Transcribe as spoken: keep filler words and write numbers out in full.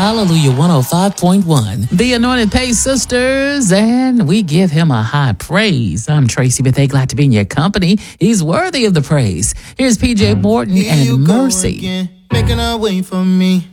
Hallelujah one oh five point one. The Anointed Pace Sisters, and we give him a high praise. I'm Tracy Bethea, glad to be in your company. He's worthy of the praise. Here's P J Morton Here you and go Mercy. again, making a way for me.